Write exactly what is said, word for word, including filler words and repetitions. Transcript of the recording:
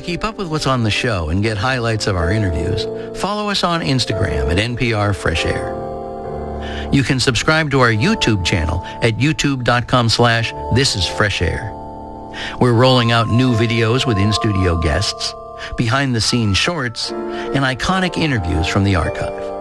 keep up with what's on the show and get highlights of our interviews, follow us on Instagram at N P R Fresh Air. You can subscribe to our YouTube channel at youtube.com slash This is Fresh Air. We're rolling out new videos with in-studio guests, behind-the-scenes shorts, and iconic interviews from the archive.